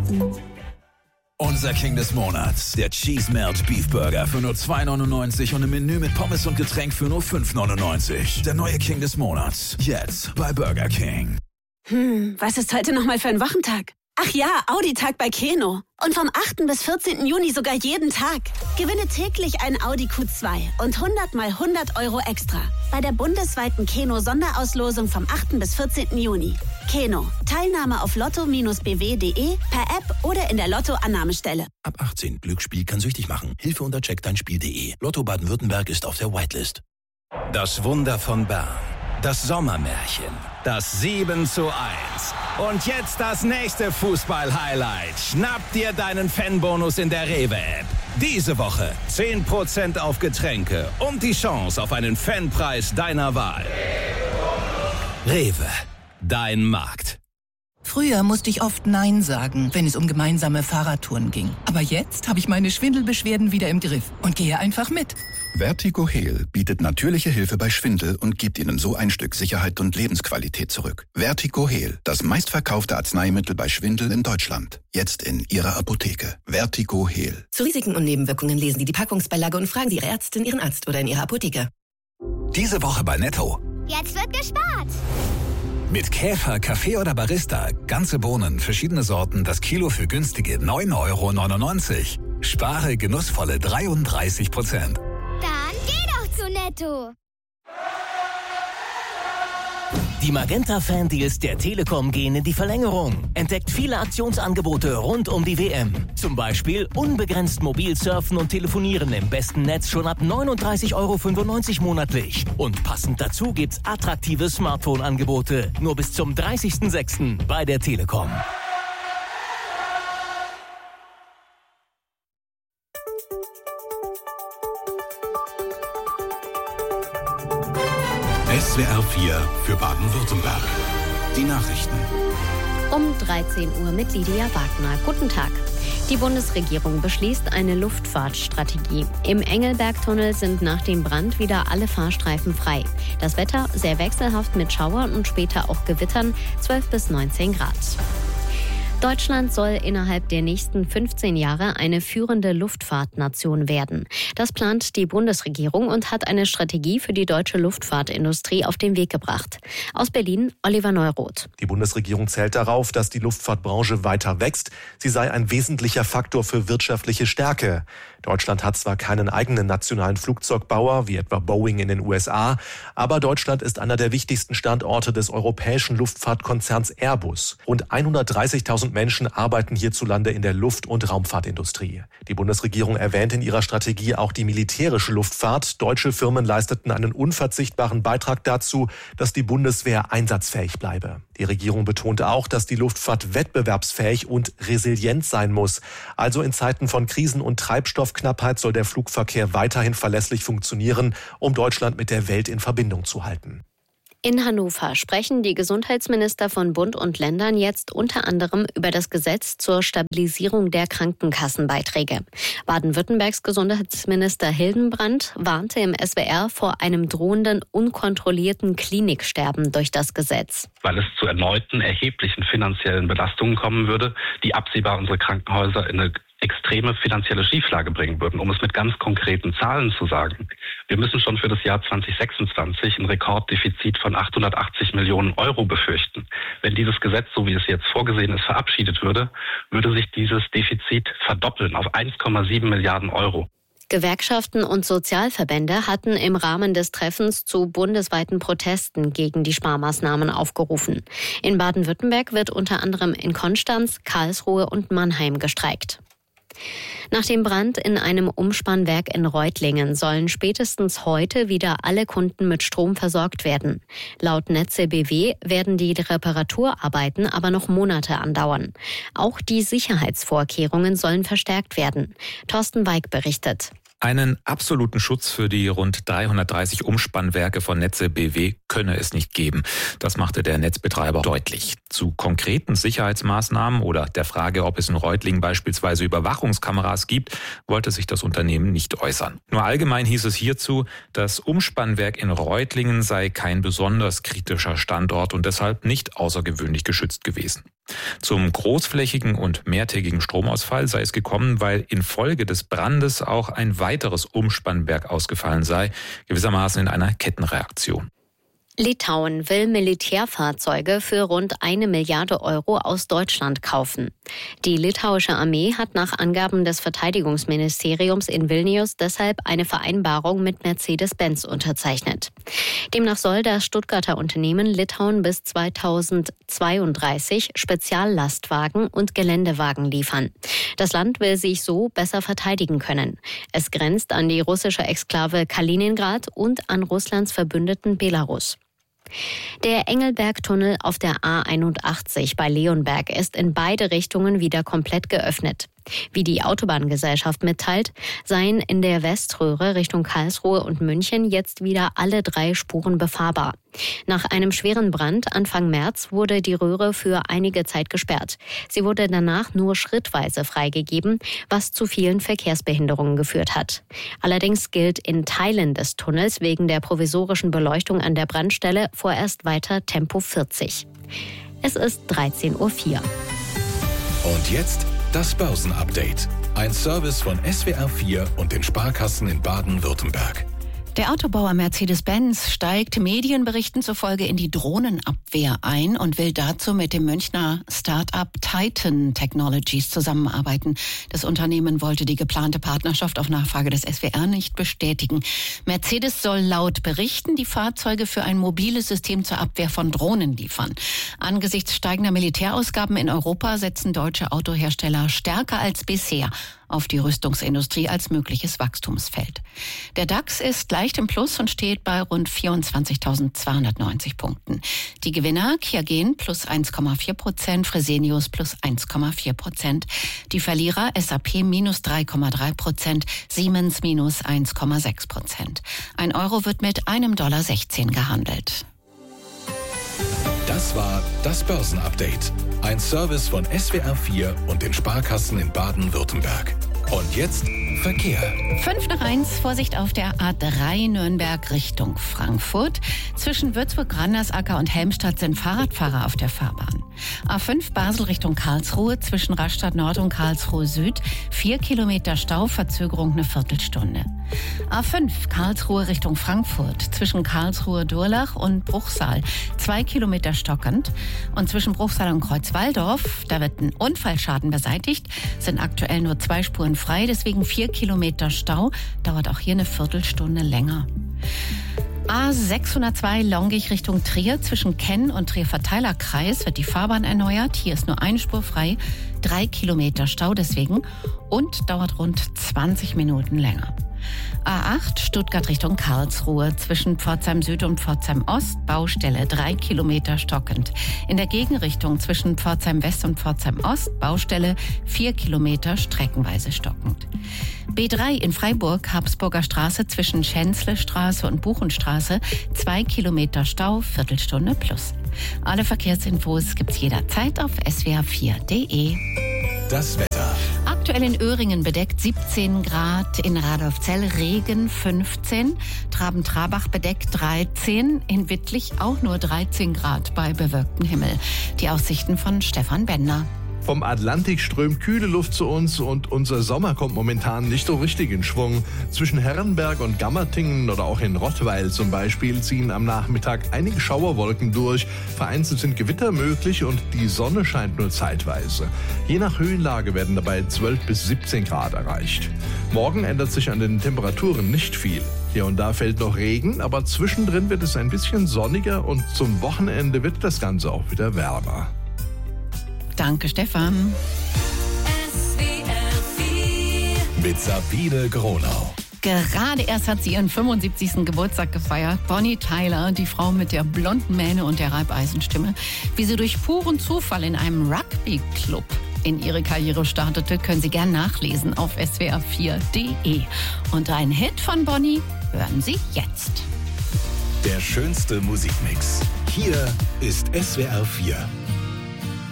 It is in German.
Unser King des Monats, der Cheese Melt Beef Burger für nur 2,99 und im Menü mit Pommes und Getränk für nur 5,99. Der neue King des Monats, jetzt bei Burger King. Was ist heute nochmal für ein Wochentag? Ach ja, Audi-Tag bei Keno. Und vom 8. bis 14. Juni sogar jeden Tag. Gewinne täglich ein Audi Q2 und 100 mal 100 Euro extra. Bei der bundesweiten Keno-Sonderauslosung vom 8. bis 14. Juni. Keno. Teilnahme auf lotto-bw.de, per App oder in der Lotto-Annahmestelle. Ab 18. Glücksspiel kann süchtig machen. Hilfe unter checkdeinspiel.de. Lotto Baden-Württemberg ist auf der Whitelist. Das Wunder von Bern. Das Sommermärchen. Das 7:1. Und jetzt das nächste Fußball-Highlight. Schnapp dir deinen Fanbonus in der Rewe-App. Diese Woche 10% auf Getränke und die Chance auf einen Fanpreis deiner Wahl. Rewe, dein Markt. Früher musste ich oft Nein sagen, wenn es um gemeinsame Fahrradtouren ging. Aber jetzt habe ich meine Schwindelbeschwerden wieder im Griff und gehe einfach mit. Vertigo Heal bietet natürliche Hilfe bei Schwindel und gibt Ihnen so ein Stück Sicherheit und Lebensqualität zurück. Vertigo Heal, das meistverkaufte Arzneimittel bei Schwindel in Deutschland. Jetzt in Ihrer Apotheke. Vertigo Heal. Zu Risiken und Nebenwirkungen lesen Sie die Packungsbeilage und fragen Sie Ihre Ärztin, Ihren Arzt oder in Ihrer Apotheke. Diese Woche bei Netto. Jetzt wird gespart. Mit Käfer, Kaffee oder Barista. Ganze Bohnen, verschiedene Sorten, das Kilo für günstige 9,99 €. Spare genussvolle 33%. Dann geh doch zu Netto. Die Magenta-Fan-Deals der Telekom gehen in die Verlängerung. Entdeckt viele Aktionsangebote rund um die WM. Zum Beispiel unbegrenzt mobil surfen und telefonieren im besten Netz schon ab 39,95 € monatlich. Und passend dazu gibt's attraktive Smartphone-Angebote. Nur bis zum 30.06. bei der Telekom. SWR 4 für Baden-Württemberg. Die Nachrichten. Um 13 Uhr mit Lydia Wagner. Guten Tag. Die Bundesregierung beschließt eine Luftfahrtstrategie. Im Engelbergtunnel sind nach dem Brand wieder alle Fahrstreifen frei. Das Wetter sehr wechselhaft mit Schauern und später auch Gewittern, 12 bis 19 Grad. Deutschland soll innerhalb der nächsten 15 Jahre eine führende Luftfahrtnation werden. Das plant die Bundesregierung und hat eine Strategie für die deutsche Luftfahrtindustrie auf den Weg gebracht. Aus Berlin, Oliver Neuroth. Die Bundesregierung zählt darauf, dass die Luftfahrtbranche weiter wächst. Sie sei ein wesentlicher Faktor für wirtschaftliche Stärke. Deutschland hat zwar keinen eigenen nationalen Flugzeugbauer, wie etwa Boeing in den USA, aber Deutschland ist einer der wichtigsten Standorte des europäischen Luftfahrtkonzerns Airbus. Rund 130.000 Menschen arbeiten hierzulande in der Luft- und Raumfahrtindustrie. Die Bundesregierung erwähnt in ihrer Strategie auch die militärische Luftfahrt. Deutsche Firmen leisteten einen unverzichtbaren Beitrag dazu, dass die Bundeswehr einsatzfähig bleibe. Die Regierung betonte auch, dass die Luftfahrt wettbewerbsfähig und resilient sein muss. Also in Zeiten von Krisen und Treibstoffknappheit soll der Flugverkehr weiterhin verlässlich funktionieren, um Deutschland mit der Welt in Verbindung zu halten. In Hannover sprechen die Gesundheitsminister von Bund und Ländern jetzt unter anderem über das Gesetz zur Stabilisierung der Krankenkassenbeiträge. Baden-Württembergs Gesundheitsminister Hildenbrand warnte im SWR vor einem drohenden, unkontrollierten Kliniksterben durch das Gesetz. Weil es zu erneuten erheblichen finanziellen Belastungen kommen würde, die absehbar unsere Krankenhäuser in eine extreme finanzielle Schieflage bringen würden, um es mit ganz konkreten Zahlen zu sagen. Wir müssen schon für das Jahr 2026 ein Rekorddefizit von 880 Millionen € befürchten. Wenn dieses Gesetz, so wie es jetzt vorgesehen ist, verabschiedet würde, würde sich dieses Defizit verdoppeln auf 1,7 Milliarden €. Gewerkschaften und Sozialverbände hatten im Rahmen des Treffens zu bundesweiten Protesten gegen die Sparmaßnahmen aufgerufen. In Baden-Württemberg wird unter anderem in Konstanz, Karlsruhe und Mannheim gestreikt. Nach dem Brand in einem Umspannwerk in Reutlingen sollen spätestens heute wieder alle Kunden mit Strom versorgt werden. Laut Netze BW werden die Reparaturarbeiten aber noch Monate andauern. Auch die Sicherheitsvorkehrungen sollen verstärkt werden. Thorsten Weig berichtet. Einen absoluten Schutz für die rund 330 Umspannwerke von Netze BW könne es nicht geben. Das machte der Netzbetreiber deutlich. Zu konkreten Sicherheitsmaßnahmen oder der Frage, ob es in Reutlingen beispielsweise Überwachungskameras gibt, wollte sich das Unternehmen nicht äußern. Nur allgemein hieß es hierzu, das Umspannwerk in Reutlingen sei kein besonders kritischer Standort und deshalb nicht außergewöhnlich geschützt gewesen. Zum großflächigen und mehrtägigen Stromausfall sei es gekommen, weil infolge des Brandes auch ein weiteres Umspannwerk ausgefallen sei, gewissermaßen in einer Kettenreaktion. Litauen will Militärfahrzeuge für rund 1 Milliarde Euro aus Deutschland kaufen. Die litauische Armee hat nach Angaben des Verteidigungsministeriums in Vilnius deshalb eine Vereinbarung mit Mercedes-Benz unterzeichnet. Demnach soll das Stuttgarter Unternehmen Litauen bis 2032 Speziallastwagen und Geländewagen liefern. Das Land will sich so besser verteidigen können. Es grenzt an die russische Exklave Kaliningrad und an Russlands Verbündeten Belarus. Der Engelberg-Tunnel auf der A81 bei Leonberg ist in beide Richtungen wieder komplett geöffnet. Wie die Autobahngesellschaft mitteilt, seien in der Weströhre Richtung Karlsruhe und München jetzt wieder alle 3 Spuren befahrbar. Nach einem schweren Brand Anfang März wurde die Röhre für einige Zeit gesperrt. Sie wurde danach nur schrittweise freigegeben, was zu vielen Verkehrsbehinderungen geführt hat. Allerdings gilt in Teilen des Tunnels wegen der provisorischen Beleuchtung an der Brandstelle vorerst weiter Tempo 40. Es ist 13:04 Uhr. Und jetzt das Börsenupdate. Ein Service von SWR 4 und den Sparkassen in Baden-Württemberg. Der Autobauer Mercedes-Benz steigt Medienberichten zufolge in die Drohnenabwehr ein und will dazu mit dem Münchner Start-up Titan Technologies zusammenarbeiten. Das Unternehmen wollte die geplante Partnerschaft auf Nachfrage des SWR nicht bestätigen. Mercedes soll laut Berichten die Fahrzeuge für ein mobiles System zur Abwehr von Drohnen liefern. Angesichts steigender Militärausgaben in Europa setzen deutsche Autohersteller stärker als bisher auf die Rüstungsindustrie als mögliches Wachstumsfeld. Der DAX ist leicht im Plus und steht bei rund 24.290 Punkten. Die Gewinner Qiagen plus 1,4%, Fresenius plus 1,4%. Die Verlierer SAP minus 3,3%, Siemens minus 1,6%. Ein Euro wird mit $1,16 gehandelt. Das war das Börsenupdate. Ein Service von SWR 4 und den Sparkassen in Baden-Württemberg. Und jetzt Verkehr. 5:05, Vorsicht auf der A3 Nürnberg Richtung Frankfurt. Zwischen Würzburg-Randersacker und Helmstadt sind Fahrradfahrer auf der Fahrbahn. A5 Basel Richtung Karlsruhe, zwischen Rastatt Nord und Karlsruhe Süd. 4 Kilometer Stau, Verzögerung eine Viertelstunde. A5 Karlsruhe Richtung Frankfurt, zwischen Karlsruhe Durlach und Bruchsal. 2 Kilometer stockend. Und zwischen Bruchsal und Kreuzwaldorf, da wird ein Unfallschaden beseitigt, sind aktuell nur 2 Spuren frei, deswegen 4 Kilometer Stau, dauert auch hier eine Viertelstunde länger. A602 Longich Richtung Trier, zwischen Kenn und Trier-Verteilerkreis wird die Fahrbahn erneuert. Hier ist nur eine Spur frei, 3 Kilometer Stau deswegen und dauert rund 20 Minuten länger. A8 Stuttgart Richtung Karlsruhe, zwischen Pforzheim Süd und Pforzheim Ost, Baustelle 3 Kilometer stockend. In der Gegenrichtung zwischen Pforzheim West und Pforzheim Ost, Baustelle 4 Kilometer streckenweise stockend. B3 in Freiburg, Habsburger Straße zwischen Schänzle-Straße und Buchenstraße, 2 Kilometer Stau, Viertelstunde plus. Alle Verkehrsinfos gibt's jederzeit auf swr4.de. Das Wetter. Aktuell in Öhringen bedeckt 17 Grad, in Radolfzell Regen 15, Traben-Trabach bedeckt 13, in Wittlich auch nur 13 Grad bei bewölktem Himmel. Die Aussichten von Stefan Bender. Vom Atlantik strömt kühle Luft zu uns und unser Sommer kommt momentan nicht so richtig in Schwung. Zwischen Herrenberg und Gammertingen oder auch in Rottweil zum Beispiel ziehen am Nachmittag einige Schauerwolken durch. Vereinzelt sind Gewitter möglich und die Sonne scheint nur zeitweise. Je nach Höhenlage werden dabei 12 bis 17 Grad erreicht. Morgen ändert sich an den Temperaturen nicht viel. Hier und da fällt noch Regen, aber zwischendrin wird es ein bisschen sonniger und zum Wochenende wird das Ganze auch wieder wärmer. Danke, Stefan. Mit Sabine Gronau. Gerade erst hat sie ihren 75. Geburtstag gefeiert. Bonnie Tyler, die Frau mit der blonden Mähne und der Reibeisenstimme, wie sie durch puren Zufall in einem Rugby-Club in ihre Karriere startete, können Sie gern nachlesen auf swr4.de. Und ein Hit von Bonnie hören Sie jetzt. Der schönste Musikmix. Hier ist SWR 4.